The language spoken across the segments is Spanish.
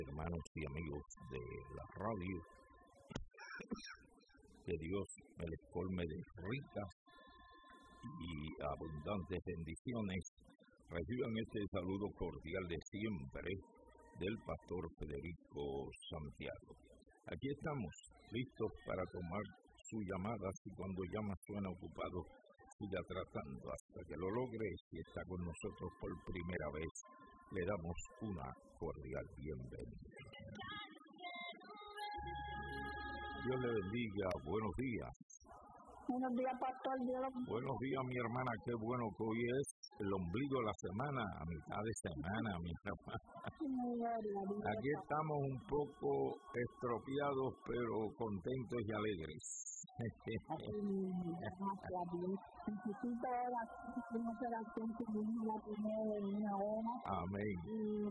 hermanos y amigos de la radio, que Dios me les colme de ricas y abundantes bendiciones. Reciban este saludo cordial de siempre del pastor Federico Santiago. Aquí estamos, listos para tomar su llamada. Si cuando llama suena ocupado, siga tratando hasta que lo logre. Si está con nosotros por primera vez, le damos una cordial bienvenida. Dios le bendiga, buenos días. Buenos días, pastor. Buenos días, mi hermana, qué bueno que hoy es el ombligo de la semana, a mitad de semana, mi hermana. Aquí estamos un poco estropeados, pero contentos y alegres. Amén.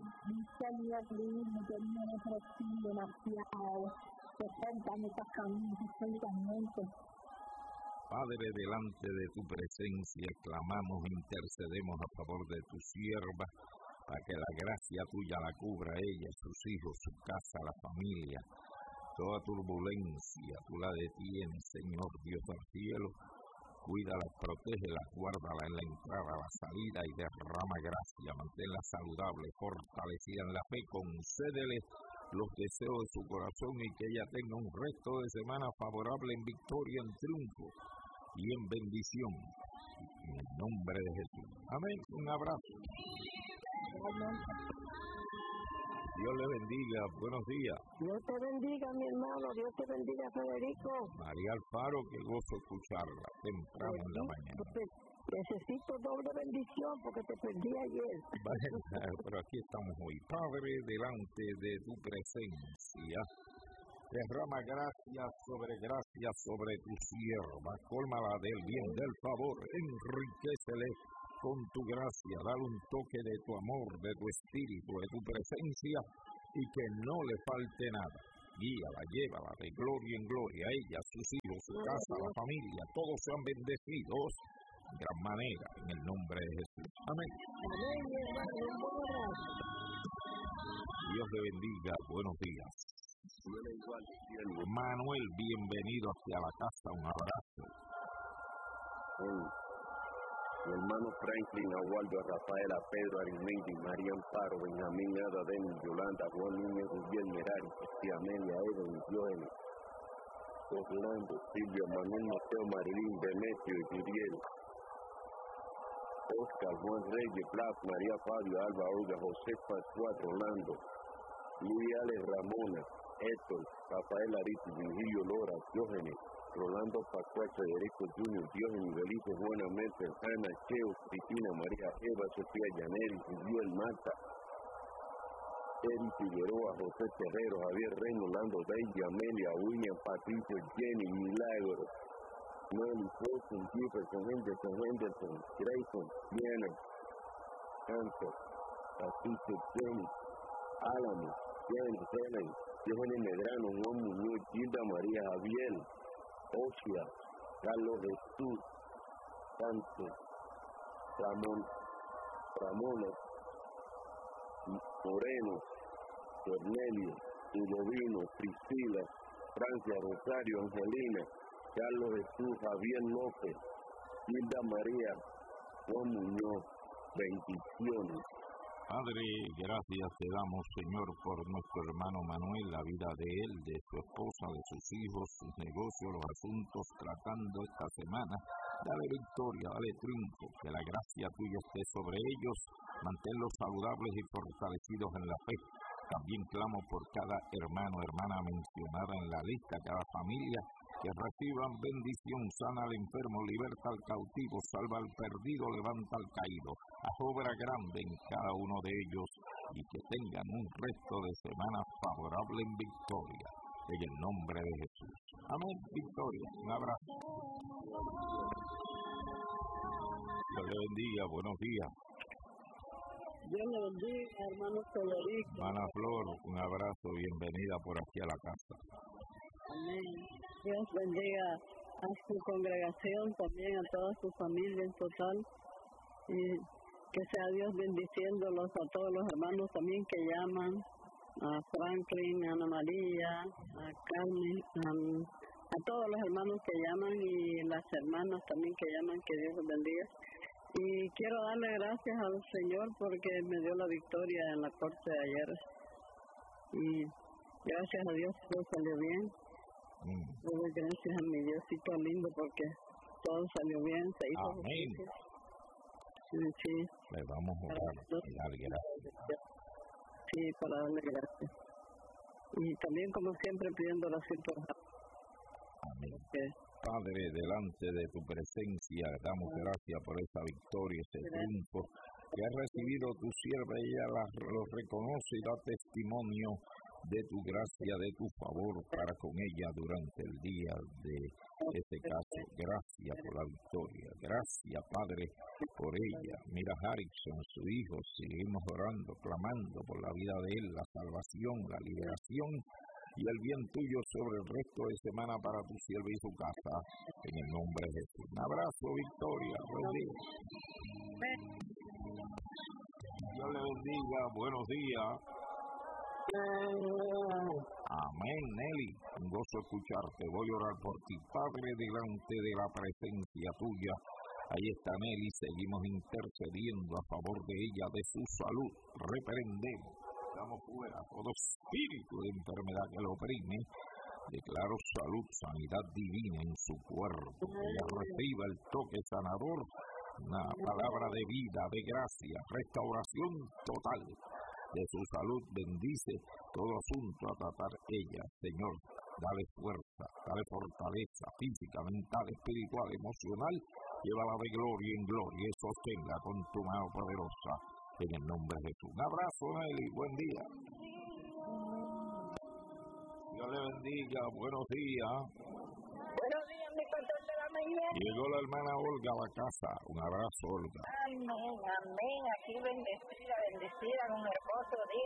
Padre, delante de tu presencia clamamos e intercedemos a favor de tu sierva, para que la gracia tuya la cubra a ella, sus hijos, su casa, la familia. Toda turbulencia tú la detienes, Señor Dios del cielo. Cuídala, protégela, guárdala en la entrada, la salida y derrama gracia. Manténla saludable, fortalecida en la fe, concédele los deseos de su corazón y que ella tenga un resto de semana favorable en victoria, en triunfo y en bendición. En el nombre de Jesús. Amén. Un abrazo. Dios le bendiga. Buenos días. Dios te bendiga, mi hermano. Dios te bendiga, Federico. María Alfaro, qué gozo escucharla temprano en la mañana. Necesito doble bendición porque te perdí ayer. Pero aquí estamos hoy. Padre, delante de tu presencia, derrama gracia sobre tu sierva, cólmala del bien, del favor, enriquécele con tu gracia, dale un toque de tu amor, de tu espíritu, de tu presencia, y que no le falte nada. Guíala, llévala de gloria en gloria, a ella, sus hijos, su casa, la familia, todos sean bendecidos de gran manera, en el nombre de Jesús. Amén. Amén, mi hermano. Dios le bendiga, buenos días. Manuel, bienvenido hacia la casa, un abrazo. Mi hermano Franklin, Agualdo, Rafaela, Pedro, Arimendi, María Amparo, Benjamín, Ada, Denis, Yolanda, Juan Núñez, Rubiel, Merari, Amelia, Eden, Joel, Orlando, Silvia, Manuel, Mateo, Marilín, Demetrio y Giriel, Oscar, Juan Reyes, Blas, María Fabio, Alba, Olga, José Pascual, Rolando, Luis Alex, Ramona, Héctor, Rafael Aritis, Virgilio Lora, Diógenes, Rolando Pascual, Federico Junior, Diógenes, Belice, Juana Mercer, Ana, Cheo, Cristina, María, Eva, Sofía, Yaneris, Miguel, Marta, Eric Figueroa, José Terrero, Javier Reino, Orlando Daisy, Amelia, William, Patricio, Jenny, Milagro, Noel, Wilson, Jefferson, Henderson, Grayson, Diana, Cantor, Patricio, Jenny, Álamo, Jenny, Helen, Diógenes Medrano, Juan Muñoz, Gilda María, Javier, Ocia, Carlos Jesús, Santos, Ramón, Moreno, Cornelio, Udovino, Priscila, Francia, Rosario, Angelina, Carlos Jesús, Javier López, Gilda María, Juan Muñoz, bendiciones. Padre, gracias te damos, Señor, por nuestro hermano Manuel, la vida de él, de su esposa, de sus hijos, sus negocios, los asuntos tratando esta semana. Dale victoria, dale triunfo, que la gracia tuya esté sobre ellos, manténlos saludables y fortalecidos en la fe. También clamo por cada hermano, hermana mencionada en la lista, cada familia, que reciban bendición, sana al enfermo, liberta al cautivo, salva al perdido, levanta al caído. Haz obra grande en cada uno de ellos y que tengan un resto de semana favorable en victoria, en el nombre de Jesús. Amén, victoria. Un abrazo. Dios le bendiga, buenos días. Dios le bendiga, hermano Federico. Hermana Flor, un abrazo, bienvenida por aquí a la casa. Amén. Dios bendiga a su congregación, también a toda su familia en total. Y que sea Dios bendiciéndolos a todos los hermanos también que llaman a Franklin, a Ana María, a Carmen, a todos los hermanos que llaman y las hermanas también que llaman, que Dios los bendiga. Y quiero darle gracias al Señor porque me dio la victoria en la corte de ayer. Y gracias a Dios todo salió bien. Doy gracias a mi Diosito lindo porque todo salió bien, se hizo justicia. Sí. Le vamos a orar y darle gracias. Sí, para darle gracias. Y también, como siempre, pidiendo oración por Amén. Padre, delante de tu presencia, damos gracias por esa victoria, ese triunfo que ha recibido tu sierva. Ella lo reconoce y da testimonio de tu gracia, de tu favor para con ella durante el día de este caso. Gracias por la victoria. Gracias, Padre, por ella. Mira Harrison, su hijo, seguimos orando, clamando por la vida de él, la salvación, la liberación y el bien tuyo sobre el resto de semana para tu sierva y su casa, en el nombre de Jesús. Un abrazo, Victoria. Buen día. Dios le bendiga. Buenos días. Amén, Nelly. Un gozo escucharte. Voy a orar por ti, Padre, delante de la presencia tuya. Ahí está Nelly. Seguimos intercediendo a favor de ella, de su salud. Reprendemos. Estamos fuera todo espíritu de enfermedad que lo oprime. Declaro salud, sanidad divina en su cuerpo. Que ella reciba el toque sanador, una palabra de vida, de gracia, restauración total de su salud. Bendice todo asunto a tratar ella, Señor. Dale fuerza, dale fortaleza física, mental, espiritual, emocional. Llévala de gloria en gloria y sosténla con tu mano poderosa. En el nombre de Jesús. Un abrazo, Nelly. Buen día. Dios le bendiga. Buenos días. Buenos días, mi pastor de la mañana. Llegó la hermana Olga a la casa. Un abrazo, Olga. Amén, amén. Aquí bendecida con un hermoso día.